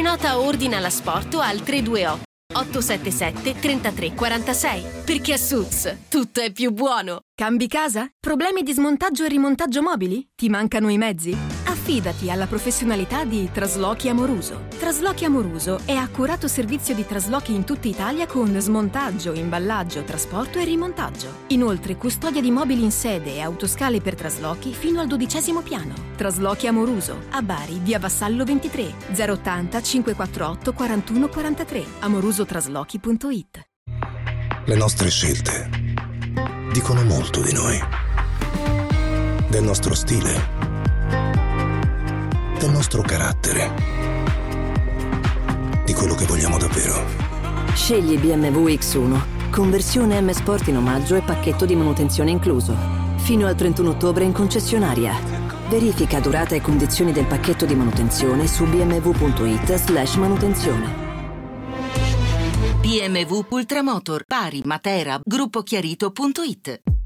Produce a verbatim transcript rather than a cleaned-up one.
Prenota o ordina la Sporto al tre due otto otto sette sette tre tre quattro sei, perché a Suits tutto è più buono. Cambi casa? Problemi di smontaggio e rimontaggio mobili? Ti mancano i mezzi? Affidati alla professionalità di Traslochi Amoruso. Traslochi Amoruso è accurato servizio di traslochi in tutta Italia con smontaggio, imballaggio, trasporto e rimontaggio. Inoltre custodia di mobili in sede e autoscale per traslochi fino al dodicesimo piano. Traslochi Amoruso, a Bari, via Vassallo ventitré, zero ottanta cinquecentoquarantotto quarantuno quarantatré, amorusotraslochi punto it. Le nostre scelte dicono molto di noi, del nostro stile, del nostro carattere, di quello che vogliamo davvero. Scegli B M W X uno, conversione M Sport in omaggio e pacchetto di manutenzione incluso. Fino al trentuno ottobre in concessionaria. Verifica durata e condizioni del pacchetto di manutenzione su bmw.it slash manutenzione. B M W Ultramotor, Bari, Matera, gruppo chiarito punto it.